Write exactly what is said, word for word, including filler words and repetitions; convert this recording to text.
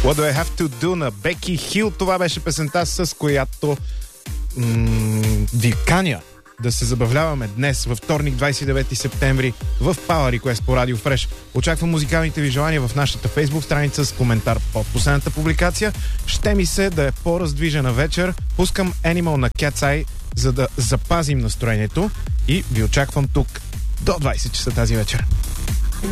What do I have to do на Беки Хил. Това беше песента, с която м- ви каня да се забавляваме днес, във вторник, двадесет и девети септември, в Power Request по Радио Фреш. Очаквам музикалните ви желания в нашата фейсбук страница с коментар под последната публикация. Ще ми се да е по-раздвижена вечер. Пускам Animal на Cat's Eye, за да запазим настроението и ви очаквам тук до двадесет часа тази вечер.